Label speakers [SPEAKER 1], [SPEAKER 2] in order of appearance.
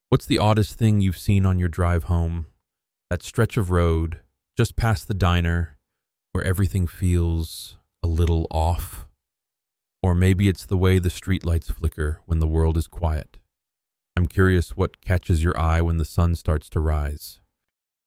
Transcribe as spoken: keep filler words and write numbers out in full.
[SPEAKER 1] What's the oddest thing you've seen on your drive home? That stretch of road, just past the diner, where everything feels a little off? Or maybe it's the way the streetlights flicker when the world is quiet. I'm curious what catches your eye when the sun starts to rise.